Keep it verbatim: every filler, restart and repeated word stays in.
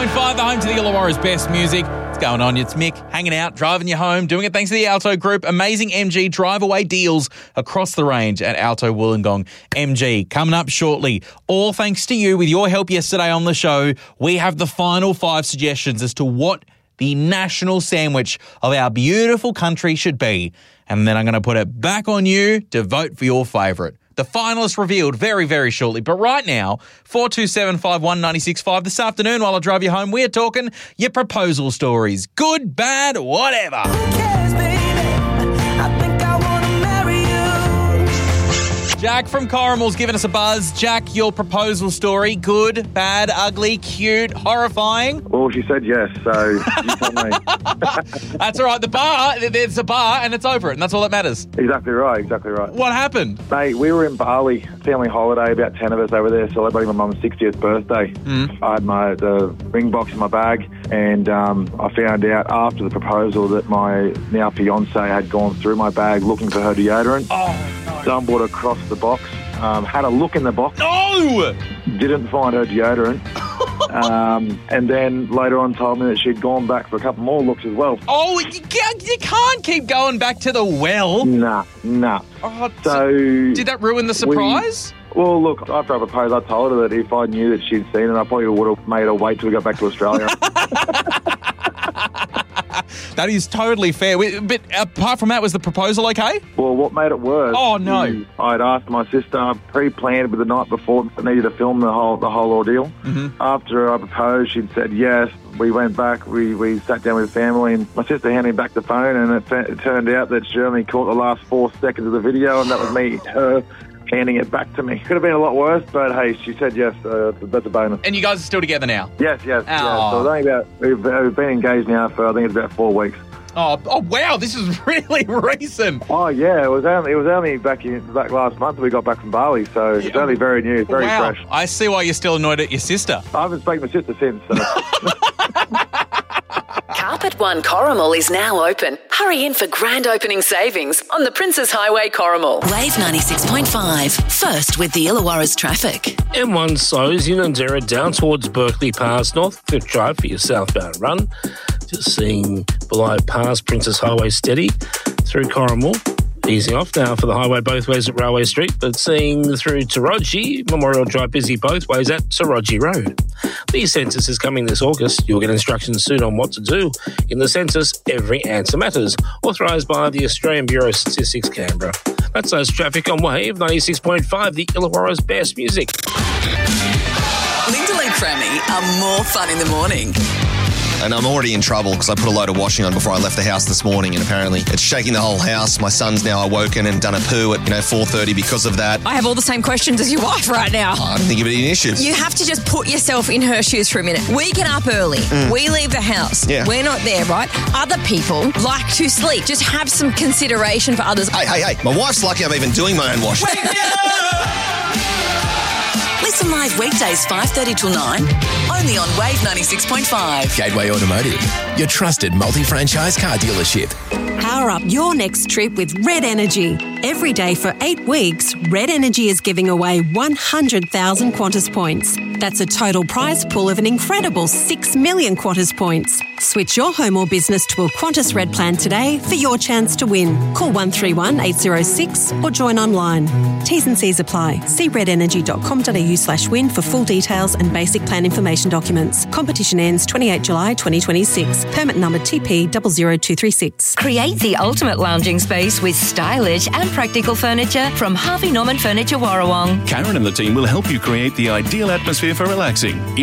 point five, the home to the Illawarra's best music. What's going on? It's Mick, hanging out, driving you home, doing it thanks to the Alto Group. Amazing M G drive-away deals across the range at Alto Wollongong M G. Coming up shortly, all thanks to you with your help yesterday on the show. We have the final five suggestions as to what the national sandwich of our beautiful country should be. And then I'm going to put it back on you to vote for your favourite. The finalists revealed very, very shortly. But right now, four two seven five one nine six five this afternoon while I drive you home, we're talking your proposal stories. Good, bad, whatever. Who cares, baby? I think I want to marry you. Jack from Corrimal's giving us a buzz. Jack, your proposal story. Good, bad, ugly, cute, horrifying? Well, she said yes, so you tell me. That's all right. The bar, there's a bar and it's over it, and that's all that matters. Exactly right, exactly right. What happened? Mate, we were in Bali, family holiday, about ten of us over there celebrating my mum's sixtieth birthday. Mm. I had my the ring box in my bag, and um, I found out after the proposal that my now fiancé had gone through my bag looking for her deodorant. Oh, no. Stumbled across the box, um, had a look in the box. No! Didn't find her deodorant. um, and then later on told me that she'd gone back for a couple more looks as well. Oh, you can't, you can't keep going back to the well. Nah, nah. Oh, So... did that ruin the surprise? We, well, look, after I proposed, I told her that if I knew that she'd seen it, I probably would have made her wait till we got back to Australia. That is totally fair. But apart from that, was the proposal okay? Well, what made it worse? Oh, no. is I'd asked my sister, I pre-planned with the night before, I needed to film the whole the whole ordeal. Mm-hmm. After I proposed, she'd said yes. We went back, we, we sat down with family, and my sister handed me back the phone, and it, fa- it turned out that she only caught the last four seconds of the video, and that was me, her, handing it back to me. Could have been a lot worse, but hey, she said yes, uh, that's a bonus. And you guys are still together now? Yes, yes, yes. Aw. So it's only about, we've, we've been engaged now for, I think it's about four weeks. Oh, oh wow, this is really recent. Oh yeah, it was only it was only back in back last month we got back from Bali, so it's Yeah. only very new, very Wow, fresh. I see why you're still annoyed at your sister. I haven't spoken to my sister since. So. Carpet One Corrimal is now open. Hurry in for grand opening savings on the Princes Highway Corrimal. Wave ninety-six point five. First with the Illawarra's traffic. M one slows Unanderra down towards Berkeley Pass, North Cliff Drive for your southbound run. Just seeing below Pass, Princess Highway steady through Corrimal. Easing off now for the highway both ways at Railway Street, but seeing through Taraji, Memorial Drive busy both ways at Taraji Road. The census is coming this August. You'll get instructions soon on what to do. In the census, every answer matters. Authorised by the Australian Bureau of Statistics, Canberra. That's those traffic on Wave ninety-six point five, the Illawarra's best music. Linda and Crammy are more fun in the morning. And I'm already in trouble because I put a load of washing on before I left the house this morning, and apparently it's shaking the whole house. My son's now awoken and done a poo at, you know, four thirty because of that. I have all the same questions as your wife right now. I don't think it'd be an issue. You have to just put yourself in her shoes for a minute. We get up early. We leave the house. Yeah. We're not there, right? Other people like to sleep. Just have some consideration for others. Hey, hey, hey, my wife's lucky I'm even doing my own washing. Listen live weekdays five thirty till nine, only on Wave ninety-six point five. Gateway Automotive, your trusted multi-franchise car dealership. Power up your next trip with Red Energy. Every day for eight weeks, Red Energy is giving away one hundred thousand Qantas points. That's a total prize pool of an incredible six million Qantas points. Switch your home or business to a Qantas Red plan today for your chance to win. Call one three one eight zero six or join online. T's and C's apply. See red energy dot com dot a u slash win for full details and basic plan information documents. Competition ends twenty-eighth of July twenty twenty-six. Permit number T P zero zero two three six. Create the ultimate lounging space with stylish and practical furniture from Harvey Norman Furniture Warrawong. Karen and the team will help you create the ideal atmosphere for relaxing.